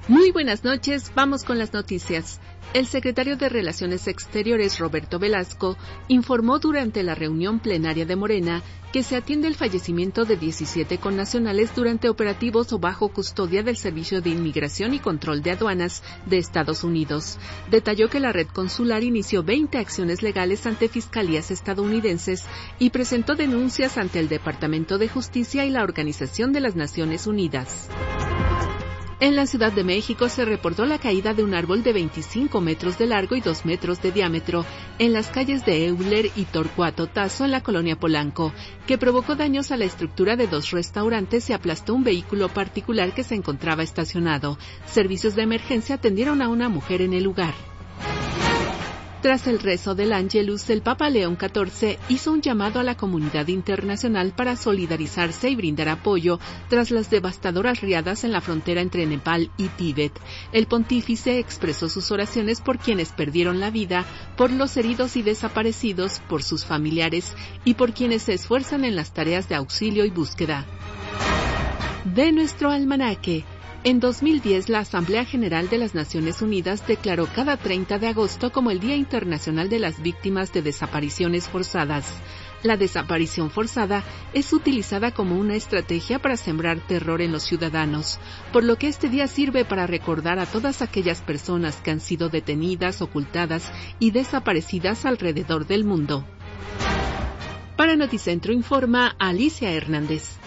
Muy buenas noches, vamos con las noticias. El secretario de Relaciones Exteriores, Roberto Velasco, informó durante la reunión plenaria de Morena que se atiende el fallecimiento de 17 connacionales durante operativos o bajo custodia del Servicio de Inmigración y Control de Aduanas de Estados Unidos. Detalló que la red consular inició 20 acciones legales ante fiscalías estadounidenses y presentó denuncias ante el Departamento de Justicia y la Organización de las Naciones Unidas. En la Ciudad de México se reportó la caída de un árbol de 25 metros de largo y 2 metros de diámetro en las calles de Euler y Torcuato Tasso en la colonia Polanco, que provocó daños a la estructura de 2 restaurantes y aplastó un vehículo particular que se encontraba estacionado. Servicios de emergencia atendieron a una mujer en el lugar. Tras el rezo del Ángelus, el Papa León XIV hizo un llamado a la comunidad internacional para solidarizarse y brindar apoyo tras las devastadoras riadas en la frontera entre Nepal y Tíbet. El pontífice expresó sus oraciones por quienes perdieron la vida, por los heridos y desaparecidos, por sus familiares y por quienes se esfuerzan en las tareas de auxilio y búsqueda. De nuestro almanaque. En 2010, la Asamblea General de las Naciones Unidas declaró cada 30 de agosto como el Día Internacional de las Víctimas de Desapariciones Forzadas. La desaparición forzada es utilizada como una estrategia para sembrar terror en los ciudadanos, por lo que este día sirve para recordar a todas aquellas personas que han sido detenidas, ocultadas y desaparecidas alrededor del mundo. Para Noticentro informa Alicia Hernández.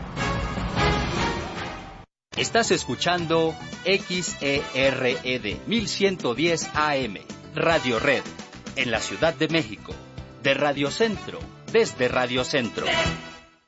Estás escuchando XERED 1110 AM, Radio Red, en la Ciudad de México, de Radio Centro, desde Radio Centro.